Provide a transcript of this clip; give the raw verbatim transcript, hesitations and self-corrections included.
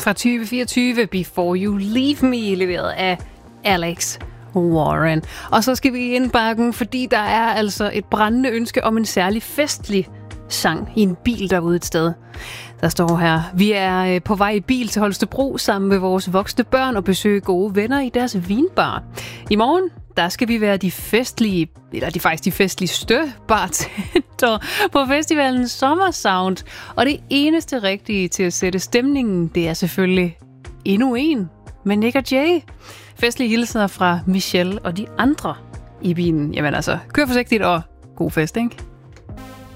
fra tyve fireogtyve, Before You Leave Me, leveret af Alex Warren. Og så skal vi i indbakken, fordi der er altså et brændende ønske om en særlig festlig sang i en bil derude et sted. Der står her: vi er på vej i bil til Holstebro sammen med vores voksne børn og besøge gode venner i deres vinbar. I morgen, der skal vi være de festlige, eller de faktisk de festligste bartender på festivalen Sommersound. Og det eneste rigtige til at sætte stemningen, det er selvfølgelig endnu en med Nick og Jay. Festlige hilsner fra Michelle og de andre i bilen. Jamen altså, kør forsigtigt og god fest, ikke?